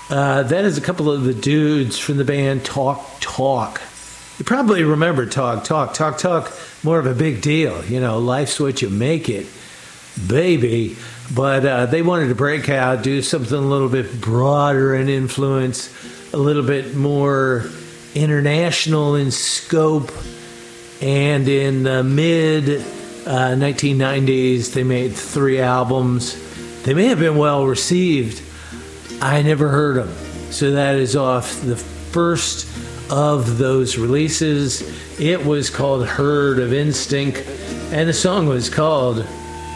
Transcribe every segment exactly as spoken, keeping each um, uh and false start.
Uh, that is a couple of the dudes from the band Talk Talk. You probably remember Talk Talk. Talk Talk, more of a big deal. You know, life's what you make it, baby. But uh, they wanted to break out, do something a little bit broader in influence, a little bit more international in scope. And in the mid uh, nineteen nineties, they made three albums. They may have been well received. I never heard them. So that is off the first of those releases. It was called Herd of Instinct, and the song was called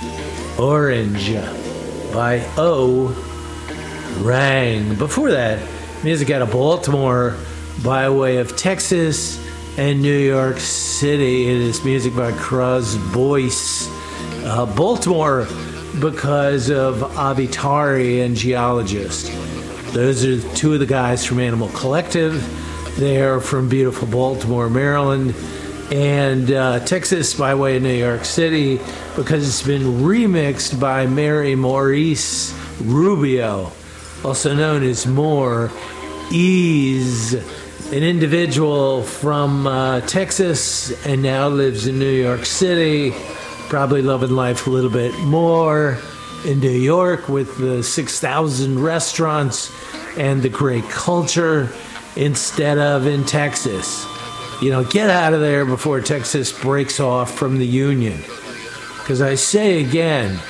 Orange by O. Rang. Before that, music out of Baltimore by way of Texas and New York City. It is music by Cruz Boyce. Uh, Baltimore because of Abitari and Geologist. Those are two of the guys from Animal Collective. They are from beautiful Baltimore, Maryland. And uh, Texas by way of New York City because it's been remixed by Mary Maurice Rubio, also known as More Ease, an individual from uh, Texas and now lives in New York City, probably loving life a little bit more in New York with the six thousand restaurants and the great culture instead of in Texas. You know, get out of there before Texas breaks off from the Union. Because I say again,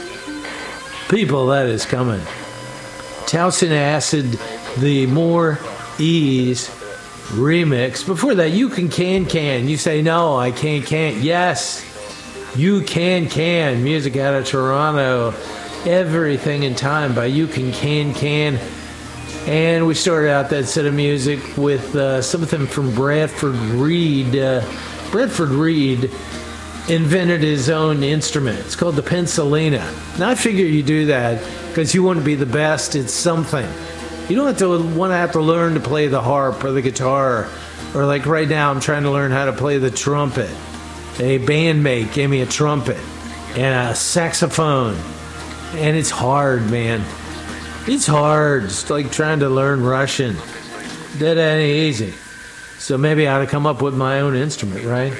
people, that is coming. Towson Acid, the More Ease remix. Before that, You Can Can Can. You say, no, I can't can't. Yes, You Can Can. Music out of Toronto. Everything in Time by You Can Can Can. And we started out that set of music with uh, something from Bradford Reed. Uh, Bradford Reed invented his own instrument. It's called the pencilina. Now, I figure you do that because you want to be the best at something. You don't have to want to have to learn to play the harp or the guitar. Or like right now, I'm trying to learn how to play the trumpet. A bandmate gave me a trumpet and a saxophone. And it's hard, man. It's hard. It's like trying to learn Russian. That ain't easy. So maybe I ought to come up with my own instrument, right?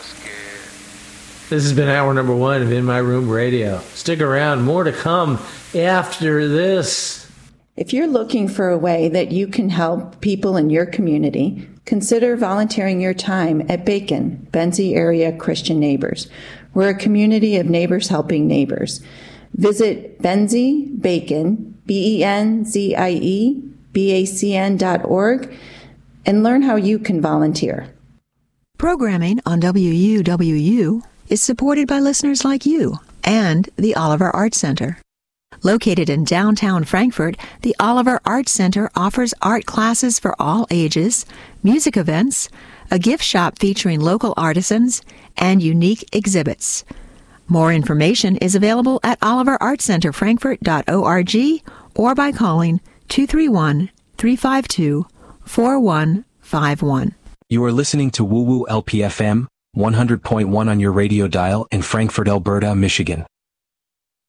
This has been hour number one of In My Room Radio. Stick around. More to come after this. If you're looking for a way that you can help people in your community, consider volunteering your time at Bacon, Benzie Area Christian Neighbors. We're a community of neighbors helping neighbors. Visit Benzie Bacon, B E N Z I E B A C N dot org, and learn how you can volunteer. Programming on W U W U is supported by listeners like you and the Oliver Art Center. Located in downtown Frankfort, the Oliver Art Center offers art classes for all ages, music events, a gift shop featuring local artisans, and unique exhibits. More information is available at oliver art center frankfort dot org or by calling two three one, three five two, four one five one. You are listening to Woo Woo L P F M, one hundred point one on your radio dial in Frankfort, Alberta, Michigan.